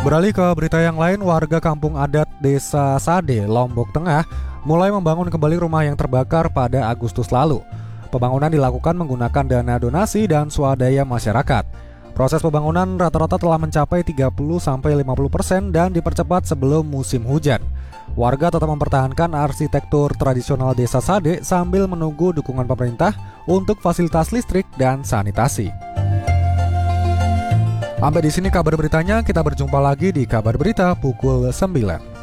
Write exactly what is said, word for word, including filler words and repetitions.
Beralih ke berita yang lain, warga kampung adat Desa Sade, Lombok Tengah mulai membangun kembali rumah yang terbakar pada Agustus lalu. Pembangunan dilakukan menggunakan dana donasi dan swadaya masyarakat. Proses pembangunan rata-rata telah mencapai tiga puluh sampai lima puluh persen dan dipercepat sebelum musim hujan. Warga tetap mempertahankan arsitektur tradisional Desa Sade sambil menunggu dukungan pemerintah untuk fasilitas listrik dan sanitasi. Sampai di sini kabar beritanya, kita berjumpa lagi di kabar berita pukul sembilan.